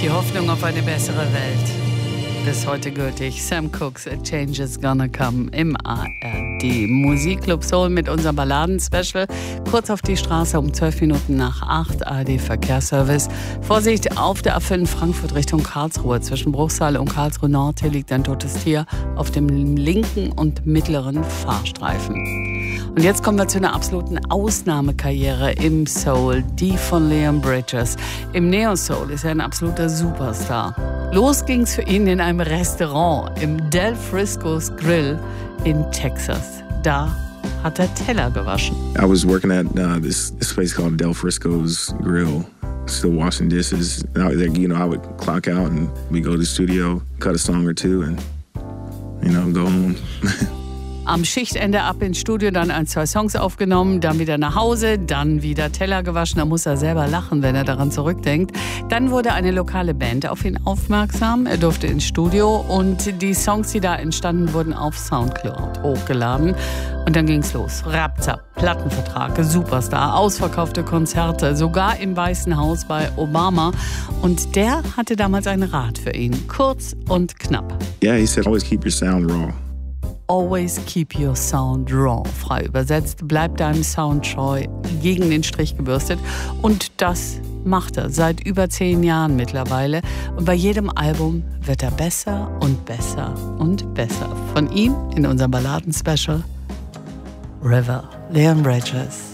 Die Hoffnung auf eine bessere Welt. Bis heute gültig. Sam Cooke's A Change Is Gonna Come im ARD Musikclub Soul mit unserem Balladen-Special. Kurz auf die Straße um 12 Minuten nach 8. ARD Verkehrsservice. Vorsicht auf der A5 Frankfurt Richtung Karlsruhe. Zwischen Bruchsal und Karlsruhe Nord. Hier liegt ein totes Tier auf dem linken und mittleren Fahrstreifen. Und jetzt kommen wir zu einer absoluten Ausnahmekarriere im Soul, die von Leon Bridges. Im Neo-Soul ist er ein absoluter Superstar. Los ging's für ihn in einem Restaurant im Del Frisco's Grill in Texas. Da hat er Teller gewaschen. I was working at this place called Del Frisco's Grill. Still washing dishes. I would clock out and we go to the studio, cut a song or two and, go home. Am Schichtende ab ins Studio, dann 1-2 Songs aufgenommen, dann wieder nach Hause, dann wieder Teller gewaschen. Da muss er selber lachen, wenn er daran zurückdenkt. Dann wurde eine lokale Band auf ihn aufmerksam. Er durfte ins Studio und die Songs, die da entstanden, wurden auf Soundcloud hochgeladen. Und dann ging's los. Rapzap, Plattenvertrag, Superstar, ausverkaufte Konzerte, sogar im Weißen Haus bei Obama. Und der hatte damals einen Rat für ihn. Kurz und knapp. Yeah, he said, always keep your sound raw. Always keep your sound raw. Frei übersetzt, bleib deinem Sound treu, gegen den Strich gebürstet. Und das macht er seit über 10 Jahren mittlerweile. Und bei jedem Album wird er besser und besser und besser. Von ihm in unserem Balladen-Special River, Leon Bridges.